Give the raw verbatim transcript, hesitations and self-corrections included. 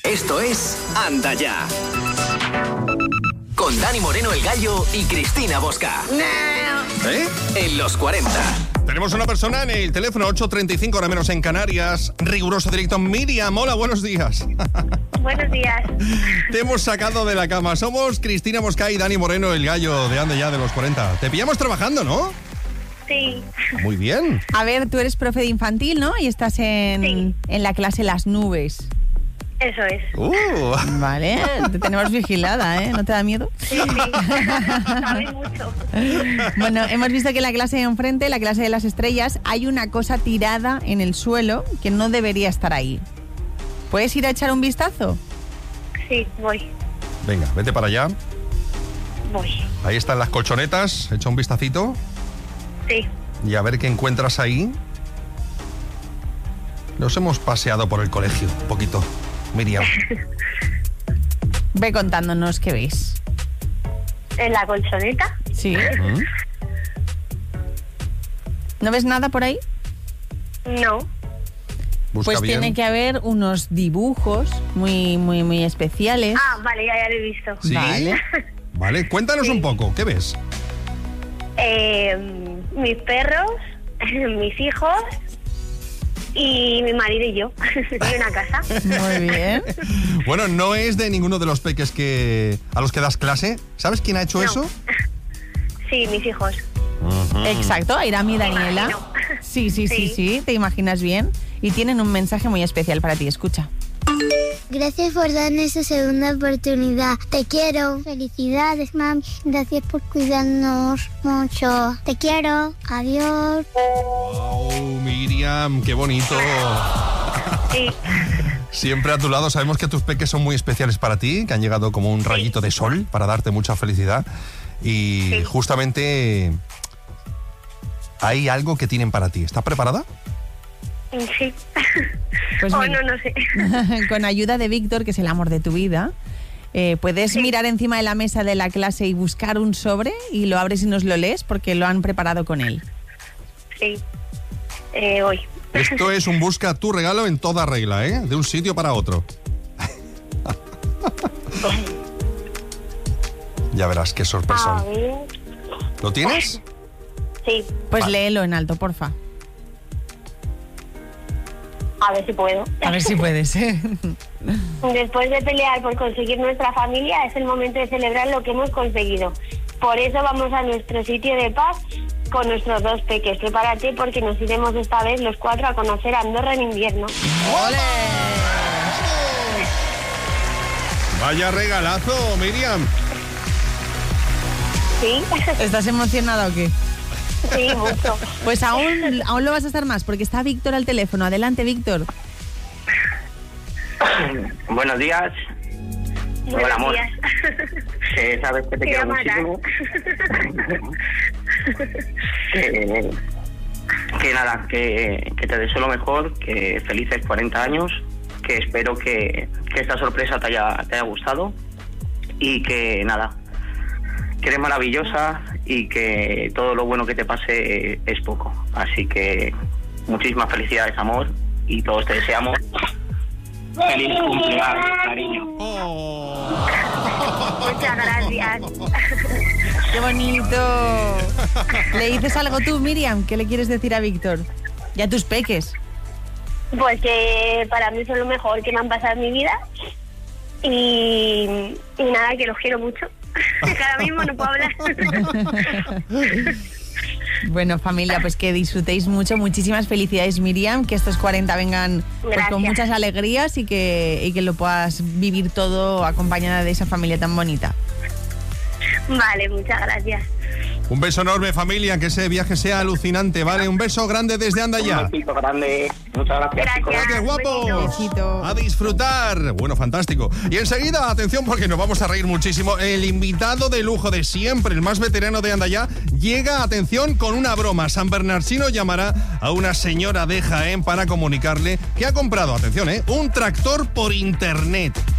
Esto es Anda Ya. Con Dani Moreno el Gallo y Cristina Bosca. ¿Eh? En los cuarenta. Tenemos una persona en el teléfono ocho treinta y cinco, hora menos en Canarias. Riguroso directo. Miriam, hola, buenos días. Buenos días. Te hemos sacado de la cama. Somos Cristina Bosca y Dani Moreno el Gallo de Anda Ya de los cuarenta. Te pillamos trabajando, ¿no? Sí. Muy bien. A ver, tú eres profe de infantil, ¿no? Y estás en, Sí. en la clase Las Nubes. Eso es. Uh. Vale, te tenemos vigilada, ¿eh? ¿No te da miedo? Sí, sí. Sabes mucho. Bueno, hemos visto que en la clase de enfrente, la clase de las estrellas, hay una cosa tirada en el suelo que no debería estar ahí. ¿Puedes ir a echar un vistazo? Sí, voy. Venga, vete para allá. Voy. Ahí están las colchonetas. Echa un vistacito Sí. y a ver qué encuentras ahí. Nos hemos paseado por el colegio un poquito, Miriam. Ve contándonos qué veis. ¿En la colchoneta? ¿Sí? ¿Mm? ¿No ves nada por ahí? No. Busca Pues bien. tiene que haber unos dibujos muy, muy, muy especiales. Ah, vale, ya, ya lo he visto. ¿Sí? Vale. Vale, cuéntanos Sí. un poco. ¿Qué ves? Eh, mis perros, mis hijos y mi marido y yo. Y una casa. Muy bien. Bueno, no es de ninguno de los peques que a los que das clase. ¿Sabes quién ha hecho No. eso? Sí, mis hijos. Exacto, Airam y Me Daniela. imagino. Sí, sí, sí, Sí. sí, te imaginas bien. Y tienen un mensaje muy especial para ti, escucha. Gracias por darme esa segunda oportunidad. Te quiero. Felicidades, mami. Gracias por cuidarnos mucho. Te quiero. Adiós. Wow, Miriam, qué bonito. Sí. Siempre a tu lado. Sabemos que tus peques son muy especiales para ti, que han llegado como un rayito de sol para darte mucha felicidad. Y Sí. justamente hay algo que tienen para ti. ¿Estás preparada? Sí. Pues oh, mira. no, no sé. Con ayuda de Víctor, que es el amor de tu vida, eh, puedes Sí. mirar encima de la mesa de la clase y buscar un sobre y lo abres y nos lo lees porque lo han preparado con él. Sí. Eh, voy. Esto es un busca tu regalo en toda regla, ¿eh? De un sitio para otro. Ya verás qué A sorpresa. ver. ¿Lo tienes? Sí. Pues Vale. léelo en alto, porfa. A ver si puedo. A ver si puedes, ¿eh? Después de pelear por conseguir nuestra familia, es el momento de celebrar lo que hemos conseguido. Por eso vamos a nuestro sitio de paz con nuestros dos peques. Prepárate porque nos iremos esta vez los cuatro a conocer Andorra en invierno. ¡Ole! Vaya regalazo, Miriam. ¿Sí? ¿Estás emocionada o qué? Sí, mucho. Pues aún, aún lo vas a estar más porque está Víctor al teléfono. Adelante, Víctor. Buenos días. Buenos Hola, amor. días. Que sabes que te Te quiero voy a matar. muchísimo. que, que nada, que, que te deseo lo mejor, que felices cuarenta años, que espero que, que esta sorpresa te haya, te haya gustado y que nada, que eres maravillosa y que todo lo bueno que te pase es poco. Así que muchísimas felicidades, amor, y todos te deseamos feliz cumpleaños, cariño. Oh. Muchas gracias. ¡Qué bonito! ¿Le dices algo tú, Miriam? ¿Qué le quieres decir a Víctor? Y a tus peques. Pues que para mí son lo mejor que me han pasado en mi vida. Y, y nada, que los quiero mucho. Que ahora mismo no puedo hablar. Bueno, familia, pues que disfrutéis mucho. Muchísimas felicidades, Miriam. Que estos cuarenta vengan pues, con Gracias. muchas alegrías y que, y que lo puedas vivir todo acompañada de esa familia tan bonita. Vale, muchas gracias. Un beso enorme, familia, que ese viaje sea alucinante, ¿vale? Un beso grande desde Anda Ya. Un besito grande. Muchas gracias, Gracias. chicos. ¡Qué guapos! Besito. A disfrutar. Bueno, fantástico. Y enseguida, atención, porque nos vamos a reír muchísimo. El invitado de lujo de siempre, el más veterano de Anda Ya, llega, atención, con una broma. San Bernardino llamará a una señora de Jaén para comunicarle que ha comprado, atención, ¿eh? un tractor por internet.